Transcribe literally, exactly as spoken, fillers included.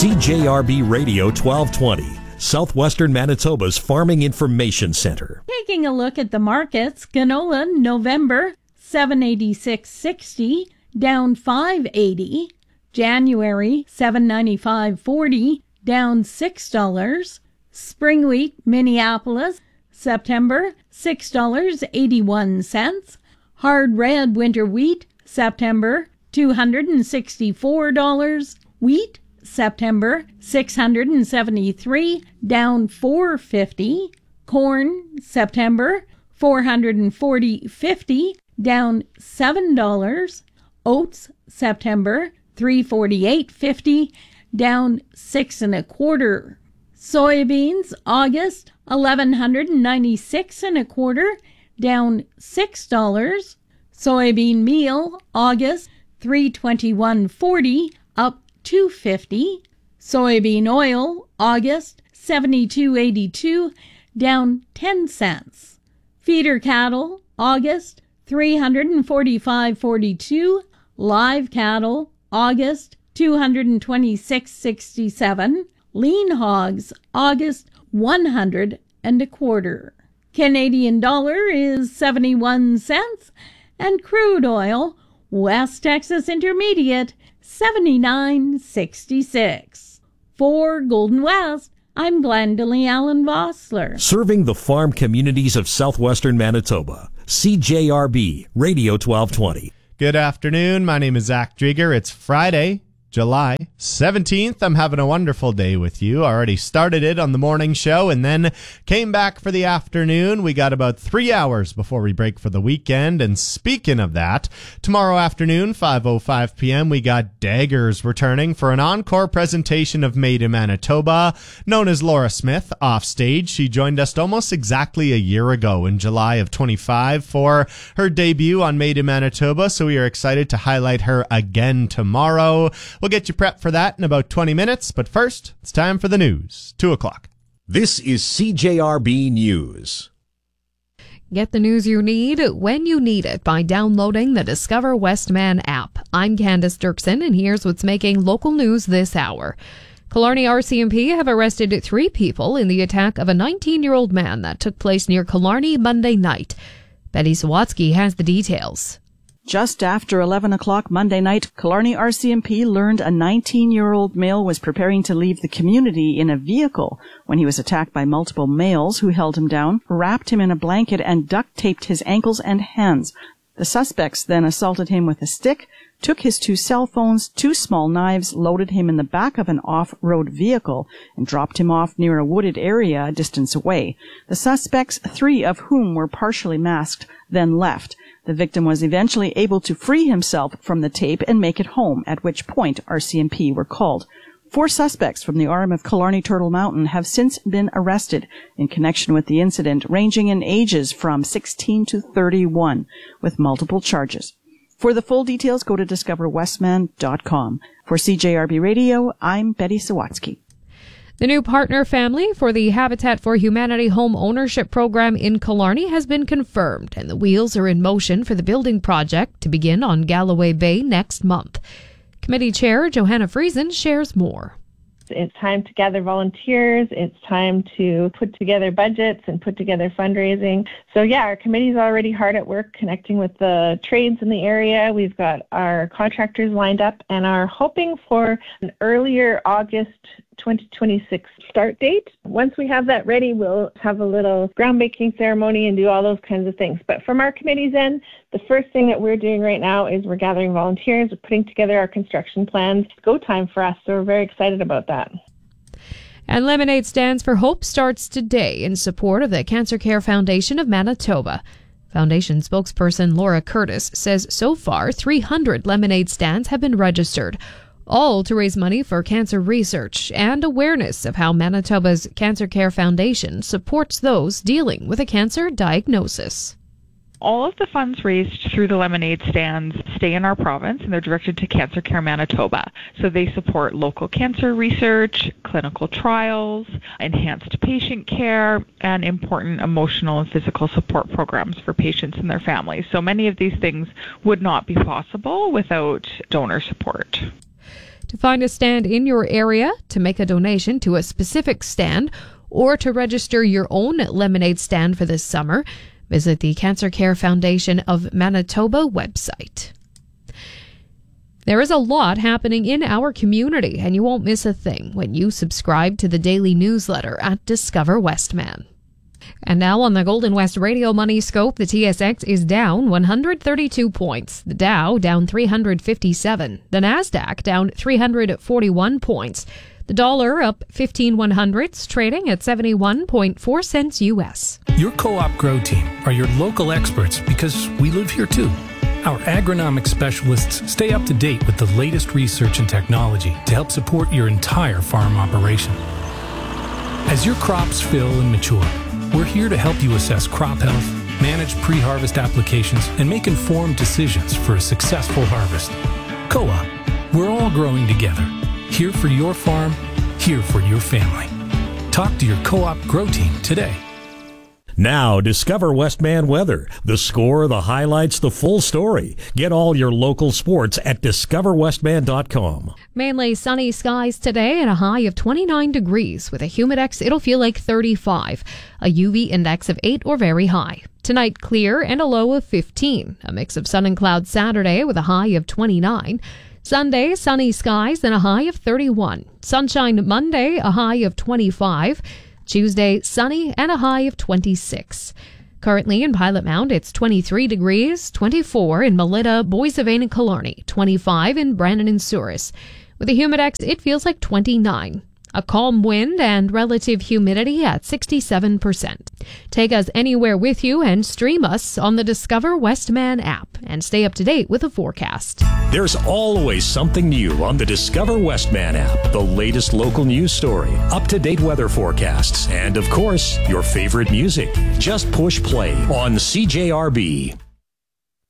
C J R B Radio twelve twenty, Southwestern Manitoba's Farming Information Center. Taking a look at the markets, canola November seven eighty-six sixty, down five eighty. January seven ninety-five forty, down six dollars. Spring wheat Minneapolis September six dollars and eighty-one cents. Hard red winter wheat September two hundred sixty-four dollars. Wheat September six hundred seventy-three, down four fifty. Corn September four hundred forty fifty, down seven dollars. Oats September three forty-eight fifty, down six and a quarter. Soybeans August eleven ninety-six and a quarter, down six dollars. Soybean meal August three twenty-one forty, up two fifty. Soybean oil August seventy-two eighty-two, down ten cents. Feeder cattle August three forty-five forty-two. Live cattle August two twenty-six sixty-seven. Lean hogs August one hundred and a quarter. Canadian dollar is seventy-one cents, and crude oil West Texas Intermediate seventy-nine sixty-six. For Golden West, I'm Glendalee Allen Vossler. Serving the farm communities of southwestern Manitoba, C J R B Radio twelve twenty. Good afternoon. My name is Zach Drieger. It's Friday, July seventeenth. I'm having a wonderful day with you. I already started it on the morning show and then came back for the afternoon. We got about three hours before we break for the weekend. And speaking of that, tomorrow afternoon, five oh five p.m., we got Daggers returning for an encore presentation of Made in Manitoba. Known as Laura Smith, off stage. She joined us almost exactly a year ago in July of twenty-five for her debut on Made in Manitoba. So we are excited to highlight her again tomorrow. We'll get you prepped for that in about twenty minutes, but first, it's time for the news. Two o'clock. This is C J R B News. Get the news you need when you need it by downloading the Discover Westman app. I'm Candace Dirksen, and here's what's making local news this hour. Killarney R C M P have arrested three people in the attack of a nineteen-year-old man that took place near Killarney Monday night. Betty Sawatsky has the details. Just after eleven o'clock Monday night, Killarney R C M P learned a nineteen-year-old male was preparing to leave the community in a vehicle when he was attacked by multiple males who held him down, wrapped him in a blanket, and duct-taped his ankles and hands. The suspects then assaulted him with a stick, took his two cell phones, two small knives, loaded him in the back of an off-road vehicle, and dropped him off near a wooded area a distance away. The suspects, three of whom were partially masked, then left. The victim was eventually able to free himself from the tape and make it home, at which point R C M P were called. Four suspects from the arm of Killarney Turtle Mountain have since been arrested in connection with the incident, ranging in ages from sixteen to thirty-one, with multiple charges. For the full details, go to discover westman dot com. For C J R B Radio, I'm Betty Sawatsky. The new partner family for the Habitat for Humanity home ownership program in Killarney has been confirmed, and the wheels are in motion for the building project to begin on Galloway Bay next month. Committee Chair Johanna Friesen shares more. It's time to gather volunteers. It's time to put together budgets and put together fundraising. So yeah, our committee's already hard at work connecting with the trades in the area. We've got our contractors lined up and are hoping for an earlier August twenty twenty-six start date. Once we have that ready, we'll have a little groundbreaking ceremony and do all those kinds of things. But from our committee's end, the first thing that we're doing right now is we're gathering volunteers, we're putting together our construction plans. It's go time for us, so we're very excited about that. And Lemonade Stands for Hope starts today in support of the Cancer Care Foundation of Manitoba. Foundation spokesperson Laura Curtis says so far three hundred lemonade stands have been registered, all to raise money for cancer research and awareness of how Manitoba's Cancer Care Foundation supports those dealing with a cancer diagnosis. All of the funds raised through the lemonade stands stay in our province, and they're directed to Cancer Care Manitoba. So they support local cancer research, clinical trials, enhanced patient care, and important emotional and physical support programs for patients and their families. So many of these things would not be possible without donor support. To find a stand in your area, to make a donation to a specific stand, or to register your own lemonade stand for this summer, visit the Cancer Care Foundation of Manitoba website. There is a lot happening in our community, and you won't miss a thing when you subscribe to the daily newsletter at Discover Westman. And now on the Golden West Radio Money Scope, the T S X is down one hundred thirty-two points, the Dow down three hundred fifty-seven, the Nasdaq down three hundred forty-one points, the dollar up fifteen one hundredths, trading at seventy-one point four cents U S. Your Co-op Grow Team are your local experts because we live here too. Our agronomic specialists stay up to date with the latest research and technology to help support your entire farm operation. As your crops fill and mature, we're here to help you assess crop health, manage pre-harvest applications, and make informed decisions for a successful harvest. Co-op, we're all growing together. Here for your farm, here for your family. Talk to your Co-op Grow Team today. Now, Discover Westman weather. The score, the highlights, the full story. Get all your local sports at discover westman dot com. Mainly sunny skies today and a high of twenty-nine degrees. With a humidex, it'll feel like thirty-five. A U V index of eight or very high. Tonight, clear and a low of fifteen. A mix of sun and clouds Saturday with a high of twenty-nine. Sunday, sunny skies and a high of thirty-one. Sunshine Monday, a high of twenty-five. Tuesday, sunny and a high of twenty-six. Currently in Pilot Mound, it's twenty-three degrees, twenty-four in Melita, Boissevain and Killarney, twenty-five in Brandon and Souris. With a humidex, it feels like twenty-nine. A calm wind and relative humidity at sixty-seven percent. Take us anywhere with you and stream us on the Discover Westman app and stay up to date with the forecast. There's always something new on the Discover Westman app. The latest local news story, up-to-date weather forecasts, and of course, your favorite music. Just push play on C J R B.